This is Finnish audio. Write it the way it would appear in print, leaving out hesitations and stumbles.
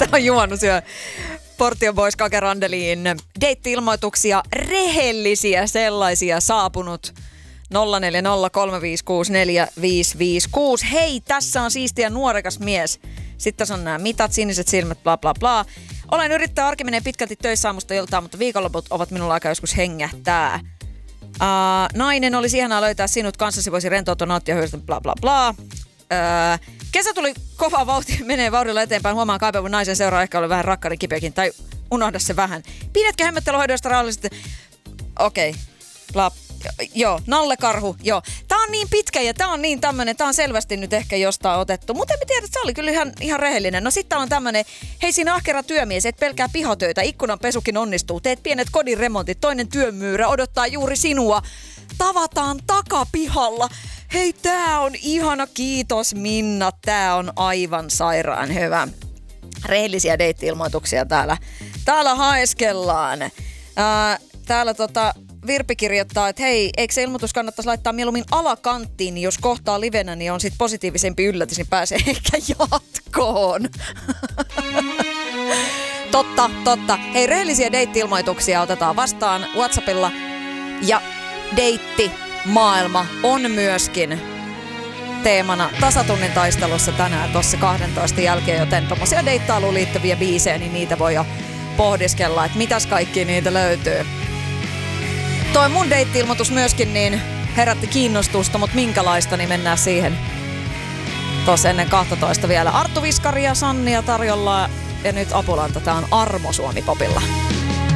on juonut syö Portion Boys Kakerandeliin deitti-ilmoituksia, rehellisiä sellaisia saapunut 0403564556. Hei, tässä on siistiä nuorekas mies. Sitten tässä on nämä mitat, siniset silmät, bla bla bla. Olen yrittäjä, arki menee pitkälti töissä aamusta iltaan, mutta viikonloput ovat minulla aika joskus hengähtää. Nainen olisi ihanaa löytää sinut, kanssasi voisi rentoutua, nauttia hyödystä, bla bla bla. Kesä tuli kovaa vauhtia, menee vauhdilla eteenpäin. Huomaan kaipaavan naisen seuraa, ehkä oli vähän rakkauden kipeäkin, tai unohda se vähän. Pidätkö hemmetteluhoidoista rauhallisesti? Okei. Joo, Nalle Karhu, joo. Tää on niin pitkä ja tää on niin tämmönen, tää on selvästi nyt ehkä jostain otettu. Mutta en tiedä, että se oli kyllä ihan rehellinen. No sit täällä on tämmönen, hei siinä ahkera työmies, et pelkää pihatöitä, ikkunanpesukin onnistuu. Teet pienet kodin remontit, toinen työmyyrä odottaa juuri sinua. Tavataan takapihalla. Hei, tää on ihana, kiitos Minna, tää on aivan sairaan hyvä. Rehellisiä deitti-ilmoituksia täällä haeskellaan. Täällä Virpi kirjoittaa, että hei, eikö se ilmoitus kannattaisi laittaa mieluummin alakanttiin, niin jos kohtaa livenä, niin on sit positiivisempi yllätys, niin pääsee ehkä jatkoon. Totta. Hei, rehellisiä deitti-ilmoituksia otetaan vastaan WhatsAppilla. Ja deittimaailma on myöskin teemana tasatunnin taistelussa tänään tuossa 12 jälkeen, joten tommosia deittailuun liittyviä biisejä, niin niitä voi jo pohdiskella, että mitäs kaikki niitä löytyy. Toi mun deitti-ilmoitus myöskin niin herätti kiinnostusta, mutta minkälaista, niin mennään siihen tuossa ennen 12 vielä. Arttu Viskari ja Sannia tarjolla ja nyt Apulanta, tää on Armo Suomi-popilla.